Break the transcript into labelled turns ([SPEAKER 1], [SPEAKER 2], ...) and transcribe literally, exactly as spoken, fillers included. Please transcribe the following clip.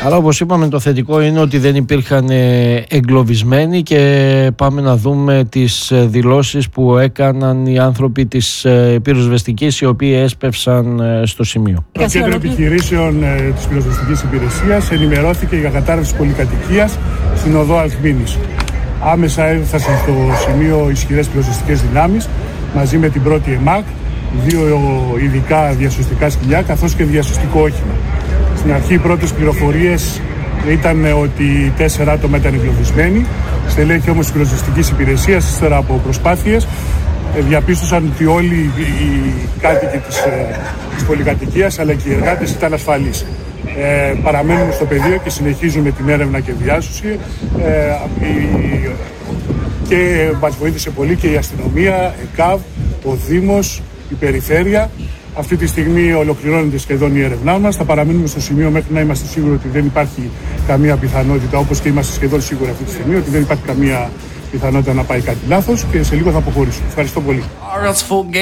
[SPEAKER 1] Αλλά όπως είπαμε, το θετικό είναι ότι δεν υπήρχαν εγκλωβισμένοι και πάμε να δούμε τις δηλώσεις που έκαναν οι άνθρωποι της πυροσβεστικής, οι οποίοι έσπευσαν στο σημείο.
[SPEAKER 2] Το κέντρο επιχειρήσεων της πυροσβεστικής υπηρεσίας ενημερώθηκε για κατάρρευση πολυκατοικίας στην οδό Αλκμήνης. Άμεσα έφτασαν στο σημείο ισχυρές πυροσβεστικές δυνάμεις μαζί με την πρώτη ΕΜΑΚ, δύο ειδικά διασωστικά σκυλιά καθώς και διασωστικό όχημα. Στην αρχή οι πρώτες πληροφορίες ήταν ότι τέσσερα άτομα ήταν εγκλωβισμένοι. Στελέχη όμως της πυροσβεστικής υπηρεσίας, ύστερα από προσπάθειες, διαπίστωσαν ότι όλοι οι κάτοικοι της, της πολυκατοικίας αλλά και οι εργάτες ήταν ασφαλείς. Ε, παραμένουμε στο πεδίο και συνεχίζουμε την έρευνα και διάσωση ε, η, και μας βοήθησε πολύ και η αστυνομία, ΕΚΑΒ, ο Δήμος, η Περιφέρεια. Αυτή τη στιγμή ολοκληρώνεται σχεδόν η έρευνά μας. Θα παραμείνουμε στο σημείο μέχρι να είμαστε σίγουροι ότι δεν υπάρχει καμία πιθανότητα, όπως και είμαστε σχεδόν σίγουροι αυτή τη στιγμή, ότι δεν υπάρχει καμία πιθανότητα να πάει κάτι λάθος, και σε λίγο θα αποχωρήσουμε. Ευχαριστώ πολύ.